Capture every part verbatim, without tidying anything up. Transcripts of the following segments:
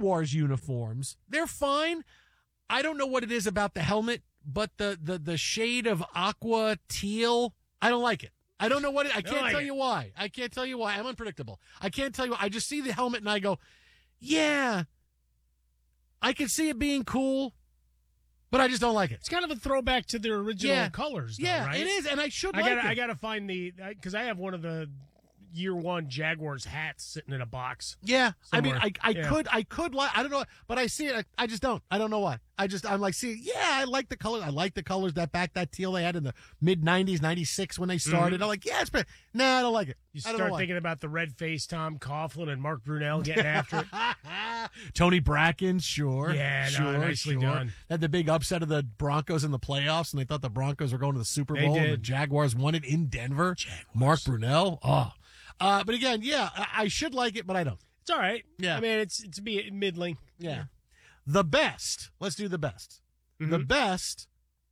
Jaguars uniforms, they're fine. I don't know what it is about the helmet, but the, the, the shade of aqua teal, I don't like it. I don't know what it, I can't like tell it. you why. I can't tell you why. I'm unpredictable. I can't tell you. I just see the helmet and I go, yeah, I can see it being cool, but I just don't like it. It's kind of a throwback to their original Yeah. colors, though, Yeah, right? it is, and I should I like gotta, it. I gotta find the because I have one of the year one Jaguars hats sitting in a box. Yeah, somewhere. I mean, I, I Yeah. could, I could like, I don't know, but I see it. I, I just don't. I don't know why. I just, I'm like, see, yeah, I like the colors. I like the colors that back that teal they had in the mid nineties, ninety-six when they started. Mm-hmm. I'm like, yeah, it's pretty. Nah, I don't like it. You I don't know start why. thinking about the red faced Tom Coughlin and Mark Brunell getting after it. Tony Bracken, sure. Yeah, no, sure, nicely sure. done. Had the big upset of the Broncos in the playoffs, and they thought the Broncos were going to the Super They Bowl, and the did. Jaguars won it in Denver. Mark Brunell. Oh. Uh, but again, yeah, I, I should like it, but I don't. It's all right. Yeah. I mean, it's it's be middling. Yeah. The best. Let's do the best. Mm-hmm. The best.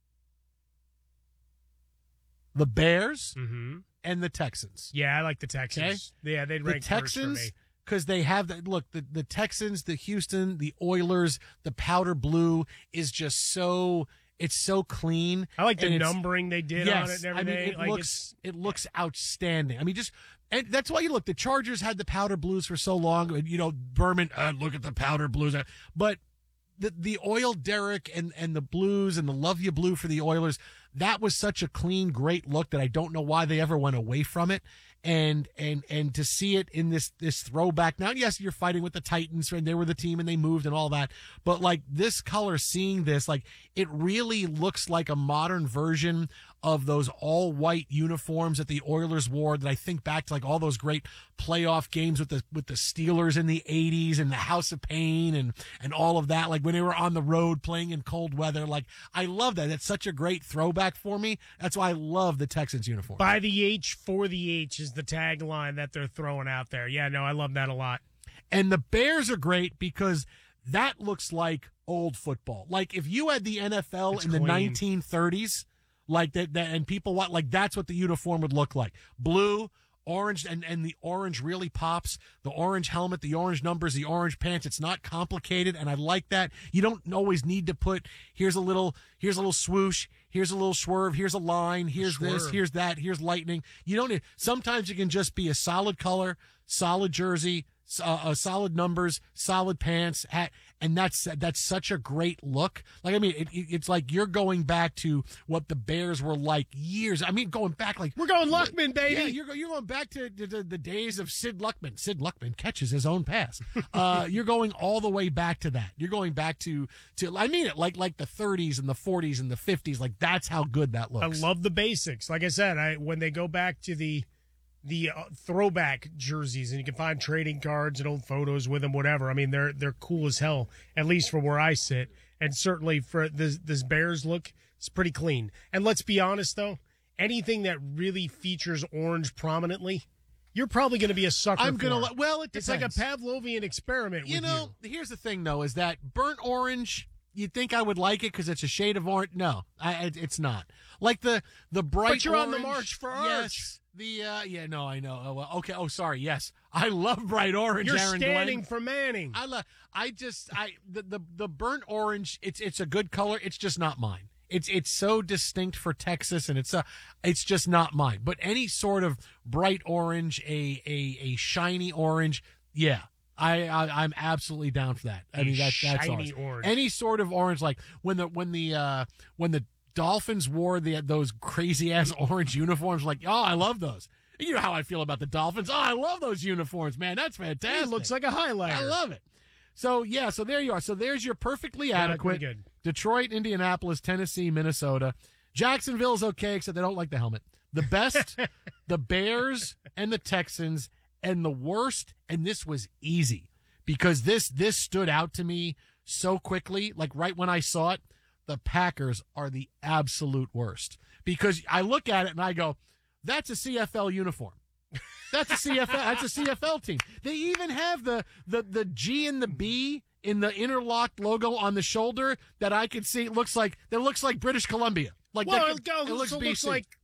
The Bears Mm-hmm. and the Texans. Yeah, I like the Texans. Yeah, they'd The rank first for Texans, me. because they have the look, the, the Texans, the Houston, the Oilers, the powder blue is just so, it's so clean. I like the and it's- numbering they did yes, on it and I mean, everything. it like looks, it looks outstanding. I mean, just, and that's why you look, the Chargers had the powder blues for so long, and, you know, Berman, uh, look at the powder blues. But the, the oil Derrick and, and the blues and the love you blue for the Oilers, that was such a clean, great look that I don't know why they ever went away from it. And, and, and to see it in this, this throwback. Now, yes, you're fighting with the Titans and they were the team and they moved and all that. But like this color, seeing this, like it really looks like a modern version of those all white uniforms that the Oilers wore that I think back to like all those great playoff games with the, with the Steelers in the eighties and the House of Pain and, and all of that. Like when they were on the road playing in cold weather. Like I love that. It's such a great throwback for me. That's why I love the Texans uniform. By the H for the H is the tagline that they're throwing out there. Yeah, no, I love that a lot. And the Bears are great because that looks like old football. Like if you had the N F L It's in the clean. nineteen thirties, like that, that, and people want, like that's what the uniform would look like. Blue, orange, and, and the orange really pops. The orange helmet, the orange numbers, the orange pants. It's not complicated, and I like that. You don't always need to put, here's a little, here's a little swoosh, here's a little swerve, here's a line, here's this, Swerve. here's that, here's lightning. You don't need, sometimes it can just be a solid color, solid jersey, uh, uh, solid numbers, solid pants, hat, and that's that's such a great look. Like I mean, it, it, it's like you're going back to what the Bears were like years. I mean, going back like We're going Luckman, baby. yeah, you're go- you're going back to, to, to the days of Sid Luckman. Sid Luckman catches his own pass. Uh, you're going all the way back to that. You're going back to to I mean it like like the thirties and the forties and the fifties. Like that's how good that I looks. love the basics. Like I said, I when they go back to the the uh, throwback jerseys, and you can find trading cards and old photos with them, whatever. I mean, they're they're cool as hell, at least for where I sit, and certainly for this this Bears look, it's pretty clean. And let's be honest, though, anything that really features orange prominently, you're probably going to be a sucker. I'm gonna for. let- well, it it's like a depends. Pavlovian experiment. You with know, here's the thing though, is that burnt orange. You'd think I would like it because it's a shade of orange. No, I, it, it's not. Like the the bright. But you're on the orange- march for yes, arch. The uh, yeah, no, I know. Oh, well, okay. Oh, sorry. Yes, I love bright orange. you're Aaron standing Glenn. for Manning. I love. I just I the, the the burnt orange. It's it's a good color. It's just not mine. It's it's so distinct for Texas, and it's a it's just not mine. But any sort of bright orange, a a a shiny orange, yeah. I, I I'm absolutely down for that. I A mean that that's shiny ours. orange. Any sort of orange, like when the when the uh, when the Dolphins wore the those crazy ass orange uniforms, like oh I love those. You know how I feel about the Dolphins. Oh I love those uniforms, man. That's fantastic. It looks like a highlighter. I love it. So yeah, so there you are. So there's your perfectly Yeah, adequate pretty good. Detroit, Indianapolis, Tennessee, Minnesota. Jacksonville's okay, except they don't like the helmet. The best, the Bears and the Texans, and the worst, and this was easy because this this stood out to me so quickly. Like right when I saw it, the Packers are the absolute worst because I look at it and I go, "That's a C F L uniform." That's a C F L. That's a C F L team. They even have the the the G and the B in the interlocked logo on the shoulder that I could see. It looks like that looks like British Columbia. Like Well, that, it, goes, it looks also B C. looks like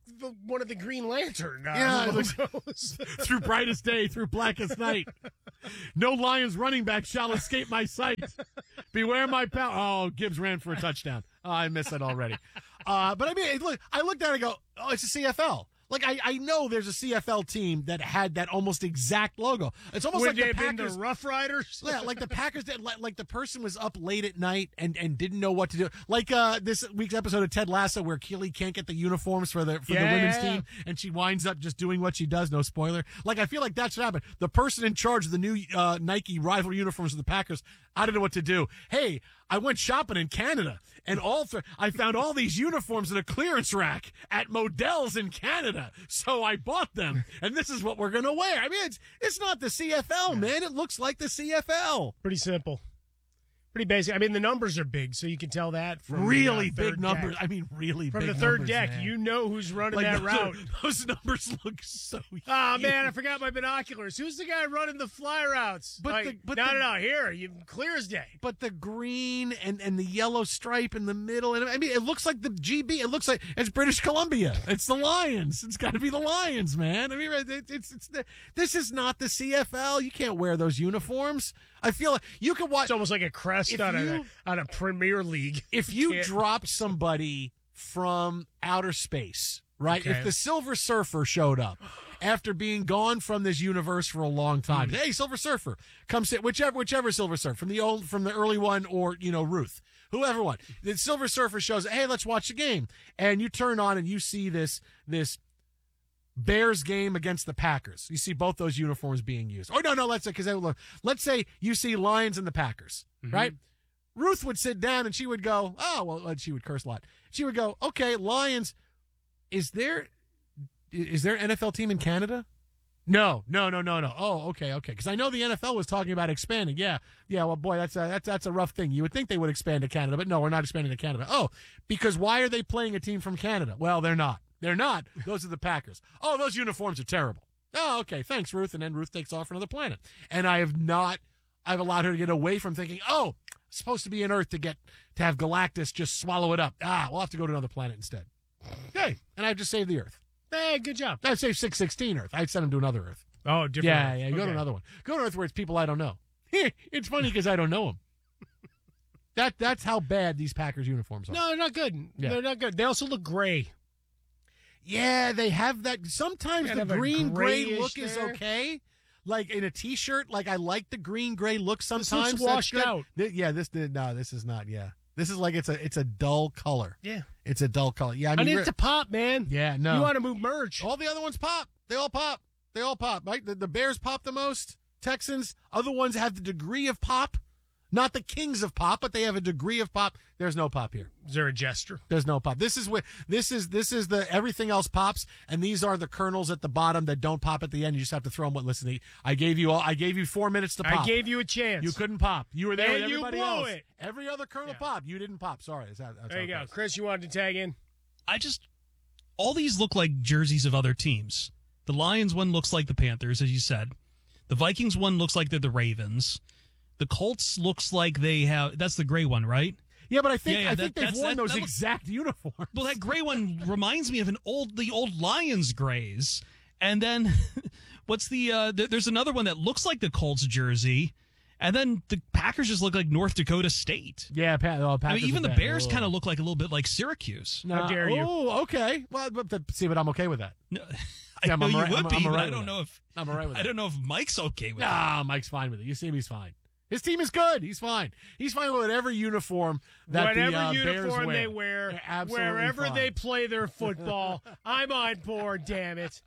the, one of the Green Lantern uh, Yeah, it looks- logos. Through brightest day, through blackest night. No Lions running back shall escape my sight. Beware my power. Oh, Gibbs ran for a touchdown. Oh, I missed it already. Uh, but I mean, look, I looked at it and go, oh, it's a C F L. Like, I, I know there's a C F L team that had that almost exact logo. It's almost Would like they the have been Packers. the Rough Riders? Yeah, like the Packers did. Like, like the person was up late at night and, and didn't know what to do. Like uh, this week's episode of Ted Lasso, where Keely can't get the uniforms for the for Yeah, the women's yeah, yeah. team, and she winds up just doing what she does. No spoiler. Like, I feel like that's what happened. The person in charge of the new uh, Nike rival uniforms of the Packers, I don't know what to do. Hey, I went shopping in Canada, and all th- I found all these uniforms in a clearance rack at Modell's in Canada. So I bought them, and this is what we're gonna wear. I mean, it's it's not the C F L, man. It looks like the C F L. Pretty simple. Pretty basic. I mean, the numbers are big, so you can tell that from Really the, uh, big third numbers. deck. I mean, really From big the third numbers, deck, man. you know who's running Like, that those, route. Those numbers look so. Oh huge. man, I forgot my binoculars. Who's the guy running the fly routes? But Like, the- but no, the- no, no. Here, you clear as day. But the green and, and the yellow stripe in the middle, and I mean, it looks like the G B. It looks like it's British Columbia. It's the Lions. It's got to be the Lions, man. I mean, it, it's it's the, this is not the C F L. You can't wear those uniforms. I feel like you could watch. It's almost like a crest If on you- a on a Premier League. If you Can't- dropped somebody from outer space, right? Okay. If the Silver Surfer showed up after being gone from this universe for a long time, hey, Silver Surfer, come sit whichever whichever Silver Surfer from the old from the early one, or you know Ruth, whoever one. The Silver Surfer shows, hey, let's watch the game, and you turn on and you see this this. Bears game against the Packers. You see both those uniforms being used. Oh no, no, let's say because let's say you see Lions and the Packers, Mm-hmm. right? Ruth would sit down and she would go, oh well, and she would curse a lot. She would go, okay, Lions. Is there is there an N F L team in Canada? No, no, no, no, no. Oh, okay, okay. Because I know the N F L was talking about expanding. Yeah, yeah. Well, boy, that's a that's that's a rough thing. You would think they would expand to Canada, but no, we're not expanding to Canada. Oh, because why are they playing a team from Canada? Well, they're not. They're not. Those are the Packers. Oh, those uniforms are terrible. Oh, okay. Thanks, Ruth. And then Ruth takes off for another planet. And I have not, I've allowed her to get away from thinking, oh, it's supposed to be an Earth to get, to have Galactus just swallow it up. Ah, we'll have to go to another planet instead. Okay. And I've just saved the Earth. Hey, good job. I've saved six sixteen Earth. I'd send him to another Earth. Oh, different. Yeah, yeah. Go Okay. to another one. Go to Earth where it's people I don't know. It's funny because I don't know them. That, that's how bad these Packers uniforms are. No, they're not good. Yeah. They're not good. They also look gray. Yeah, they have that. Sometimes Kind the of a green gray grayish look is there. okay. Like in a T-shirt, like I like the green gray look sometimes. looks That's washed good. out. Th- yeah, this did no. This is not. Yeah, this is like it's a it's a dull color. Yeah. It's a dull color. Yeah, I I mean, need re- it to pop, man. yeah, no. You want to move merch. all the other ones pop. They all pop. They all pop. Right. The, the Bears pop the most. Texans. Other ones have the degree of pop. Not the kings of pop, but they have a degree of pop. There's no pop here. Is there a gesture? There's no pop. This is what this is. This is the everything else pops, and these are the kernels at the bottom that don't pop at the end. You just have to throw them. What? Listen, I gave you all. I gave you four minutes to pop. I gave you a chance. You couldn't pop. You were there And with you everybody blew else. it. Every other kernel Yeah. pop. You didn't pop. Sorry. That's how, that's There how you it go. goes. Chris, you wanted to tag in? I just all these look like jerseys of other teams. The Lions one looks like the Panthers, as you said. The Vikings one looks like they're the Ravens. The Colts looks like they have. That's the gray one, right? Yeah, but I think Yeah, yeah, I that- think they've that's- worn that- those that looks- exact uniforms. Well, that gray one reminds me of an old, the old Lions grays. And then, what's the? Uh, th- there's another one that looks like the Colts jersey, and then the Packers just look like North Dakota State. Yeah, Pat, oh, I Packers mean, even are the bad. Bears Ugh. kind of look like a little bit like Syracuse. No, How dare you. Oh, okay. Well, but, but, see, but I'm okay with that. No, Yeah, I I'm know you alright- would I'm- be, I'm but alright I with don't that. know if I'm all right with I that. don't know if Mike's okay with it. Nah, Mike's fine with it. You see him, he's fine. His team is good. He's fine. He's fine with whatever uniform that Whatever the uh, uniform Bears wear. they wear, They're absolutely wherever fine. they play their football, I'm on board, damn it.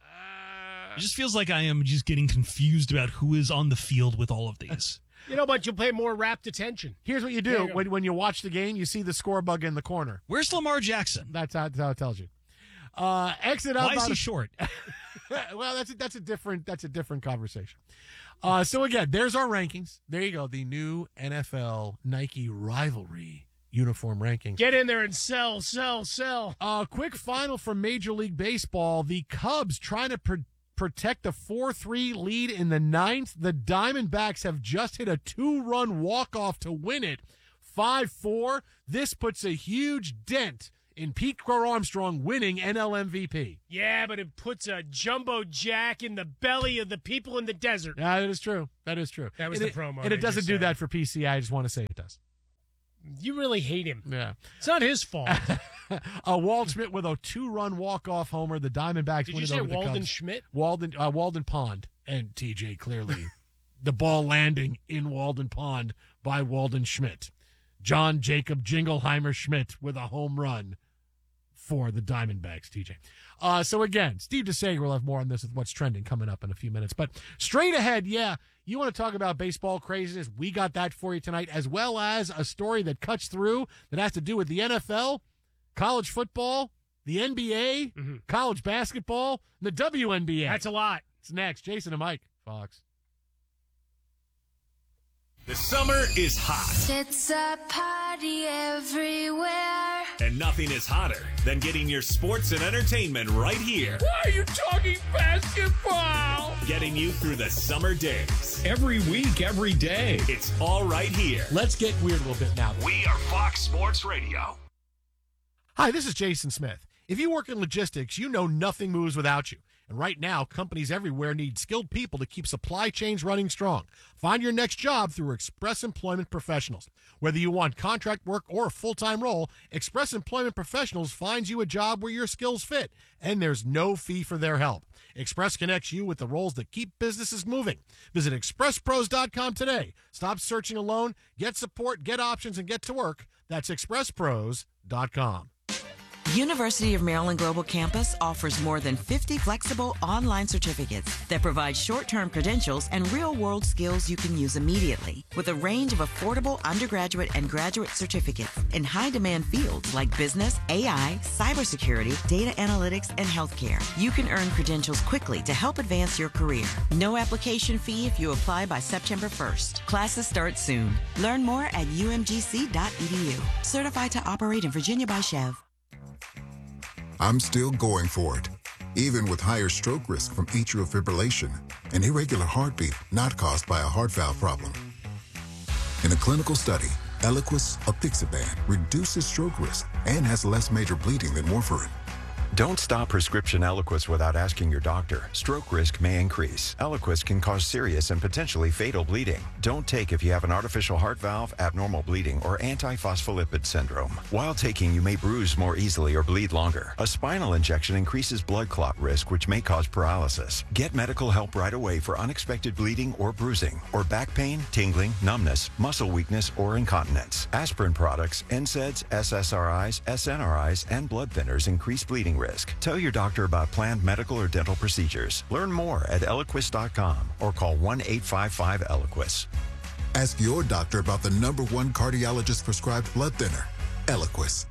It just feels like I am just getting confused about who is on the field with all of these. You know, but you'll pay more rapt attention. Here's what you There do you go. when when you watch the game. You see the score bug in the corner. Where's Lamar Jackson? That's how, that's how it tells you. Uh, exit out. Why is about he a- short? well, that's a, that's a different that's a different conversation. Uh, so again, there's our rankings. There you go. The new N F L Nike rivalry uniform rankings. Get in there and sell, sell, sell. Uh, quick final from Major League Baseball. The Cubs trying to pr- protect the four three lead in the ninth. The Diamondbacks have just hit a two-run walk-off to win it, five four. This puts a huge dent in Pete Crow Armstrong winning N L M V P. Yeah, but it puts a jumbo jack in the belly of the people in the desert. Yeah, that is true. That is true. That was and the it, promo. And it they doesn't just do said. that for P C. I just want to say it does. You really hate him. Yeah. It's not his fault. uh, Walt Schmidt with a two-run walk-off homer. The Diamondbacks Did win you it say over the Walden Cubs. Schmidt? Walden, uh, Walden Pond. And T J, clearly, the ball landing in Walden Pond by Walden Schmidt. John Jacob Jingleheimer Schmidt with a home run for the Diamondbacks, T J. Uh, so again, Steve DeSager will have more on this with what's trending coming up in a few minutes. But straight ahead, yeah, you want to talk about baseball craziness? We got that for you tonight, as well as a story that cuts through that has to do with the N F L, college football, the N B A, Mm-hmm. college basketball, the W N B A. That's a lot. It's next. Jason and Mike, Fox. The summer is hot. It's a party everywhere. And nothing is hotter than getting your sports and entertainment right here. Why are you talking basketball? Getting you through the summer days. Every week, every day. It's all right here. Let's get weird a little bit now. We are Fox Sports Radio. Hi, this is Jason Smith. If you work in logistics, you know nothing moves without you. And right now, companies everywhere need skilled people to keep supply chains running strong. Find your next job through Express Employment Professionals. Whether you want contract work or a full-time role, Express Employment Professionals finds you a job where your skills fit, and there's no fee for their help. Express connects you with the roles that keep businesses moving. Visit express pros dot com today. Stop searching alone. Get support, get options, and get to work. That's express pros dot com. University of Maryland Global Campus offers more than fifty flexible online certificates that provide short-term credentials and real-world skills you can use immediately. With a range of affordable undergraduate and graduate certificates in high-demand fields like business, A I, cybersecurity, data analytics, and healthcare, you can earn credentials quickly to help advance your career. No application fee if you apply by September first. Classes start soon. Learn more at u m g c dot e d u. Certified to operate in Virginia by Chev. I'm still going for it, even with higher stroke risk from atrial fibrillation, an irregular heartbeat not caused by a heart valve problem. In a clinical study, Eliquis apixaban reduces stroke risk and has less major bleeding than warfarin. Don't stop prescription Eliquis without asking your doctor. Stroke risk may increase. Eliquis can cause serious and potentially fatal bleeding. Don't take if you have an artificial heart valve, abnormal bleeding, or antiphospholipid syndrome. While taking, you may bruise more easily or bleed longer. A spinal injection increases blood clot risk, which may cause paralysis. Get medical help right away for unexpected bleeding or bruising, or back pain, tingling, numbness, muscle weakness, or incontinence. Aspirin products, N SAIDs, S S R Is, S N R Is, and blood thinners increase bleeding risk. Tell your doctor about planned medical or dental procedures. Learn more at eliquis dot com or call one eight five five Eliquis. Ask your doctor about the number one cardiologist prescribed blood thinner, Eliquis.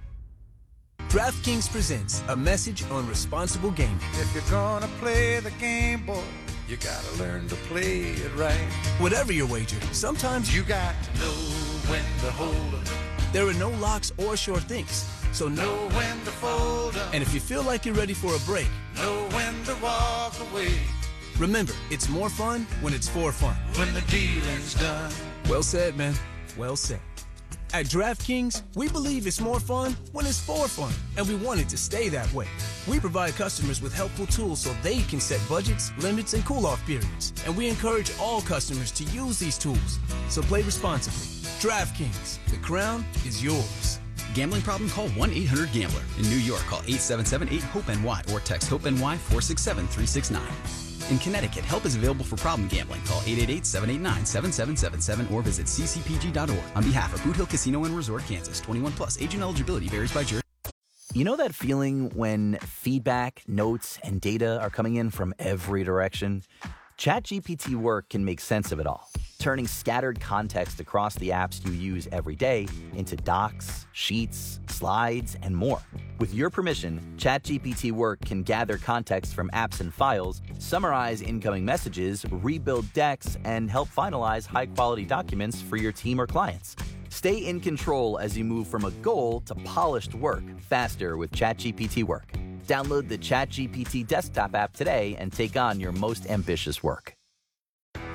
DraftKings presents a message on responsible gaming. If you're gonna play the game, boy, you gotta learn to play it right. Whatever your wager, sometimes you got to know when to hold up. There are no locks or sure things. So know when to fold up. And if you feel like you're ready for a break, know when to walk away. Remember, it's more fun when it's for fun. When the dealing's done. Well said, man. Well said. At DraftKings, we believe it's more fun when it's for fun, and we want it to stay that way. We provide customers with helpful tools so they can set budgets, limits, and cool-off periods, and we encourage all customers to use these tools. So play responsibly. DraftKings, the crown is yours. Gambling problem? Call one eight hundred gambler. In New York, call eight seven seven eight hope N Y or text HOPE-NY four six seven three six nine. In Connecticut, help is available for problem gambling. Call eight eight eight seven eight nine seven seven seven seven or visit c c p g dot org. On behalf of Boot Hill Casino and Resort, Kansas, twenty-one plus, age and eligibility varies by jurisdiction. You know that feeling when feedback, notes, and data are coming in from every direction? ChatGPT Work can make sense of it all, turning scattered context across the apps you use every day into docs, sheets, slides, and more. With your permission, ChatGPT Work can gather context from apps and files, summarize incoming messages, rebuild decks, and help finalize high-quality documents for your team or clients. Stay in control as you move from a goal to polished work faster with ChatGPT Work. Download the ChatGPT desktop app today and take on your most ambitious work.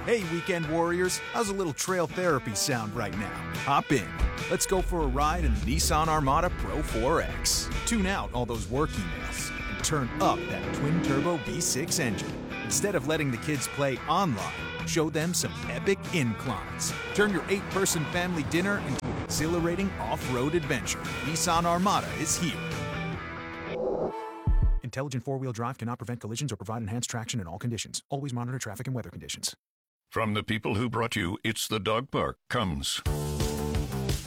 Hey, weekend warriors, how's a little trail therapy sound right now? Hop in. Let's go for a ride in the Nissan Armada Pro four X. Tune out all those work emails and turn up that twin-turbo V six engine. Instead of letting the kids play online, show them some epic inclines. Turn your eight-person family dinner into an exhilarating off-road adventure. Nissan Armada is here. Intelligent four-wheel drive cannot prevent collisions or provide enhanced traction in all conditions. Always monitor traffic and weather conditions. From the people who brought you It's the Dog Park comes